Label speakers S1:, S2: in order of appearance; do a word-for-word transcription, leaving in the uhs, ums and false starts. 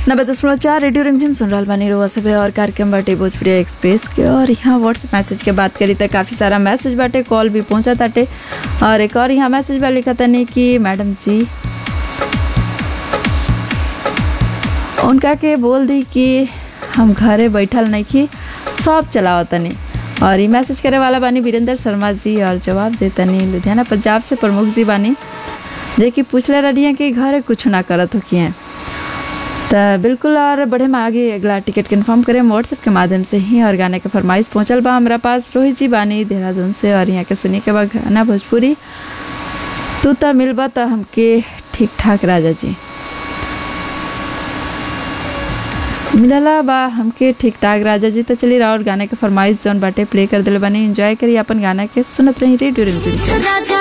S1: नब्बे दशमलव चार रेडियो रिमझिम सुन रहल बानी रोआ सभे और कार्यक्रम बाटे भोजपुरी एक्सप्रेस के। और यहाँ व्हाट्सएप मैसेज के बात करी तो काफ़ी सारा मैसेज बाटे, कॉल भी पहुँचा ताटे। और एक और यहाँ मैसेज बा लिखा तनी कि मैडम जी उनका के बोल दी कि हम घरे बैठल नहीं कि सब चलाओ तनी। और ये मैसेज करे वाला बानी वीरेंद्र शर्मा जी और जवाब देतनी लुधियाना पंजाब से प्रमुख जी बानी, जे कि पूछले रही कि घरे कुछ ना करत हो कि तो बिल्कुल। और बढ़े में आगे अगला टिकट कन्फर्म करें व्हाट्सएप के माध्यम से ही। और गाने के फरमाइश पहुँचल बा हमारा पास रोहित जी बानी देहरादून से। और यहाँ के सुनिए के बाद गाना भोजपुरी तू तो मिलबा तो हमके ठीक ठाक राजा जी मिलला बा हमके ठीक ठाक राजा जी। तो चलिए और गाने के फरमाइश जौन बाटे प्ले कर दिले बानी, एंजॉय करिए अपन गाना के, सुनत रही रेडियो रिमझिम।